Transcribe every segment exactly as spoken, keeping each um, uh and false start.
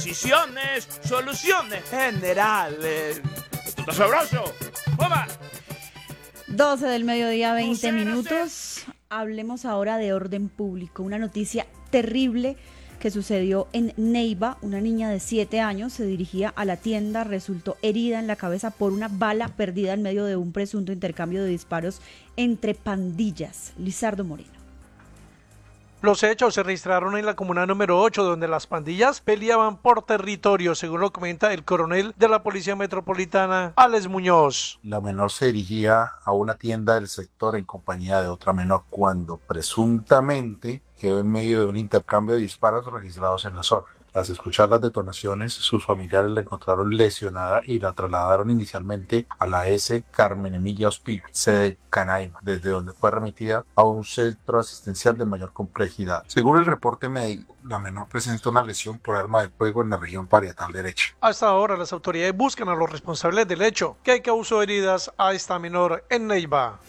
Decisiones, soluciones generales. ¡Esto está sabroso! ¡Toma! doce del mediodía, veinte minutos. Hablemos ahora de orden público. Una noticia terrible que sucedió en Neiva. Una niña de siete años se dirigía a la tienda, resultó herida en la cabeza por una bala perdida en medio de un presunto intercambio de disparos entre pandillas. Lizardo Moreno. Los hechos se registraron en la comuna número ocho, donde las pandillas peleaban por territorio, según lo comenta el coronel de la Policía Metropolitana, Alex Muñoz. La menor se dirigía a una tienda del sector en compañía de otra menor cuando presuntamente quedó en medio de un intercambio de disparos registrados en la zona. Tras escuchar las detonaciones, sus familiares la encontraron lesionada y la trasladaron inicialmente a la S. Carmen Emilia Ospina, sede de Canaima, desde donde fue remitida a un centro asistencial de mayor complejidad. Según el reporte médico, la menor presenta una lesión por arma de fuego en la región parietal derecha. Hasta ahora las autoridades buscan a los responsables del hecho que causó heridas a esta menor en Neiva.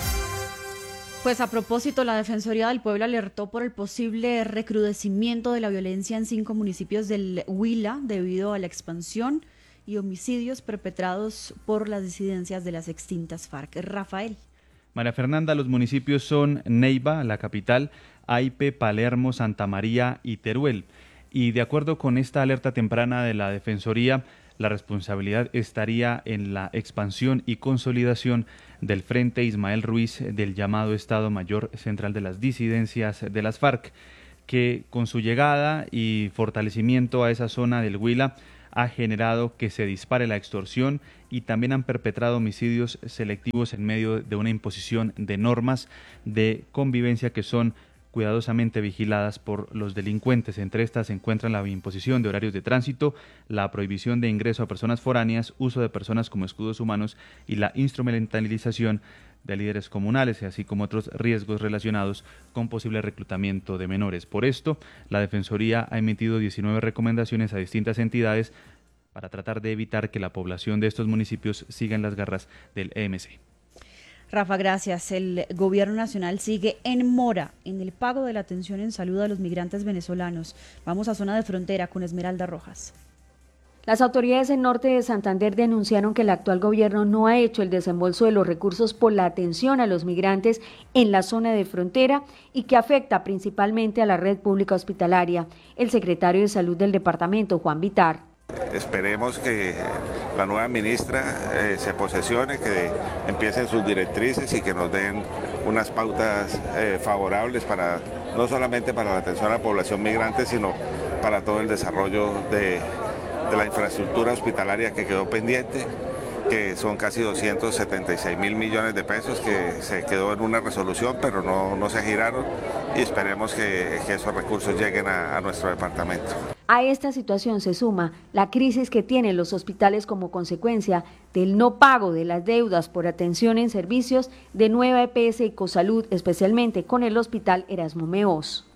Pues a propósito, la Defensoría del Pueblo alertó por el posible recrudecimiento de la violencia en cinco municipios del Huila debido a la expansión y homicidios perpetrados por las disidencias de las extintas FARC. Rafael. María Fernanda, los municipios son Neiva, la capital, Aipe, Palermo, Santa María y Teruel. Y de acuerdo con esta alerta temprana de la Defensoría, la responsabilidad estaría en la expansión y consolidación del Frente Ismael Ruiz del llamado Estado Mayor Central de las Disidencias de las FARC, que con su llegada y fortalecimiento a esa zona del Huila ha generado que se dispare la extorsión y también han perpetrado homicidios selectivos en medio de una imposición de normas de convivencia que son cuidadosamente vigiladas por los delincuentes. Entre estas se encuentran la imposición de horarios de tránsito, la prohibición de ingreso a personas foráneas, uso de personas como escudos humanos y la instrumentalización de líderes comunales, así como otros riesgos relacionados con posible reclutamiento de menores. Por esto, la Defensoría ha emitido diecinueve recomendaciones a distintas entidades para tratar de evitar que la población de estos municipios siga en las garras del E M C. Rafa, gracias. El gobierno nacional sigue en mora en el pago de la atención en salud a los migrantes venezolanos. Vamos a zona de frontera con Esmeralda Rojas. Las autoridades en norte de Santander denunciaron que el actual gobierno no ha hecho el desembolso de los recursos por la atención a los migrantes en la zona de frontera y que afecta principalmente a la red pública hospitalaria. El secretario de Salud del departamento, Juan Vitar. Esperemos que la nueva ministra eh, se posesione, que empiecen sus directrices y que nos den unas pautas eh, favorables para no solamente para la atención a la población migrante, sino para todo el desarrollo de, de la infraestructura hospitalaria que quedó pendiente, que son casi doscientos setenta y seis mil millones de pesos que se quedó en una resolución, pero no, no se giraron, y esperemos que, que esos recursos lleguen a, a nuestro departamento. A esta situación se suma la crisis que tienen los hospitales como consecuencia del no pago de las deudas por atención en servicios de Nueva E P S y Cosalud, especialmente con el Hospital Erasmo Meós.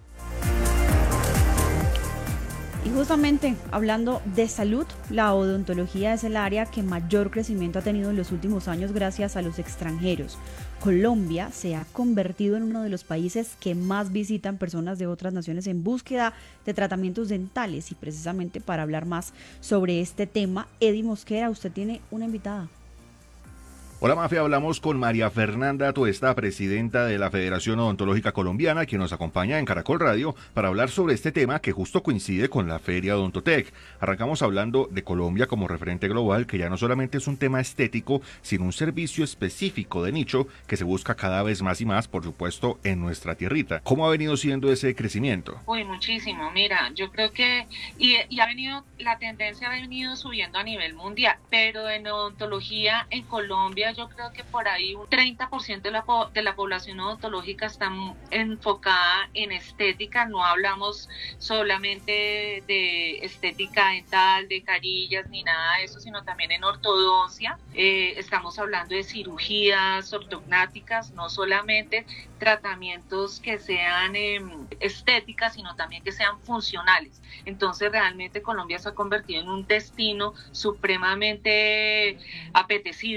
Y justamente hablando de salud, la odontología es el área que mayor crecimiento ha tenido en los últimos años gracias a los extranjeros. Colombia se ha convertido en uno de los países que más visitan personas de otras naciones en búsqueda de tratamientos dentales, y precisamente para hablar más sobre este tema, Eddie Mosquera, usted tiene una invitada. Hola Mafia, hablamos con María Fernanda Tuesta, presidenta de la Federación Odontológica Colombiana, quien nos acompaña en Caracol Radio para hablar sobre este tema que justo coincide con la Feria Odontotec. Arrancamos hablando de Colombia como referente global, que ya no solamente es un tema estético, sino un servicio específico de nicho que se busca cada vez más y más, por supuesto, en nuestra tierrita. ¿Cómo ha venido siendo ese crecimiento? Uy, muchísimo. Mira, yo creo que y, y ha venido, la tendencia ha venido subiendo a nivel mundial, pero en odontología en Colombia yo creo que por ahí un treinta por ciento de la, de la población odontológica está enfocada en estética. No hablamos solamente de estética dental, de carillas ni nada de eso, sino también en ortodoncia. Eh, estamos hablando de cirugías ortognáticas, no solamente tratamientos que sean eh, estéticas, sino también que sean funcionales. Entonces realmente Colombia se ha convertido en un destino supremamente apetecido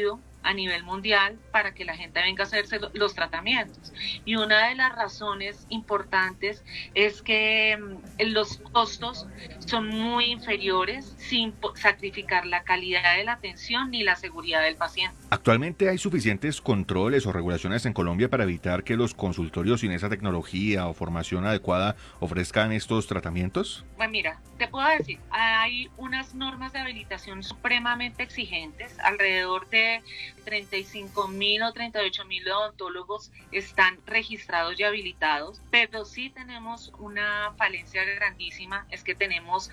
a nivel mundial para que la gente venga a hacerse los tratamientos. Y una de las razones importantes es que los costos son muy inferiores sin sacrificar la calidad de la atención ni la seguridad del paciente. ¿Actualmente hay suficientes controles o regulaciones en Colombia para evitar que los consultorios sin esa tecnología o formación adecuada ofrezcan estos tratamientos? Pues mira, te puedo decir, hay unas normas de habilitación supremamente exigentes. Alrededor de treinta y cinco mil o treinta y ocho mil odontólogos están registrados y habilitados, pero sí tenemos una falencia grandísima, es que tenemos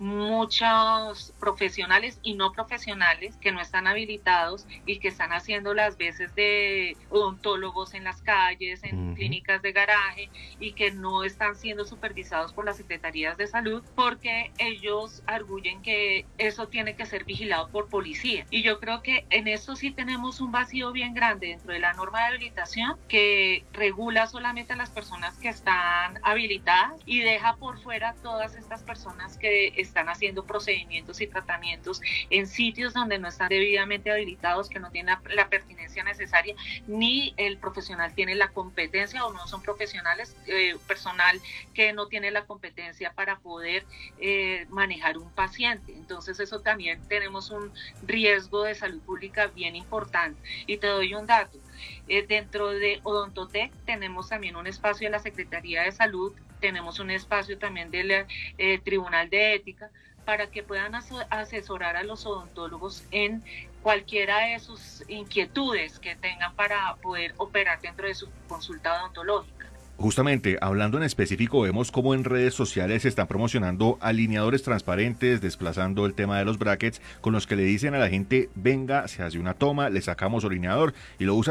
muchos profesionales y no profesionales que no están habilitados y que están haciendo las veces de odontólogos en las calles, en uh-huh. clínicas de garaje, y que no están siendo supervisados por las secretarías de salud porque ellos arguyen que eso tiene que ser vigilado por policía. Y yo creo que en eso sí tenemos un vacío bien grande dentro de la norma de habilitación que regula solamente a las personas que están habilitadas y deja por fuera todas estas personas que están haciendo procedimientos y tratamientos en sitios donde no están debidamente habilitados, que no tienen la, la pertinencia necesaria, ni el profesional tiene la competencia o no son profesionales, eh, personal que no tiene la competencia para poder eh, manejar un paciente. Entonces eso también tenemos un riesgo de salud pública bien importante. Y te doy un dato, eh, dentro de Odontotec tenemos también un espacio de la Secretaría de Salud, tenemos un espacio también del eh, Tribunal de Ética para que puedan aso- asesorar a los odontólogos en cualquiera de sus inquietudes que tengan para poder operar dentro de su consulta odontológica. Justamente, hablando en específico, vemos cómo en redes sociales se están promocionando alineadores transparentes, desplazando el tema de los brackets, con los que le dicen a la gente, venga, se hace una toma, le sacamos su alineador y lo usa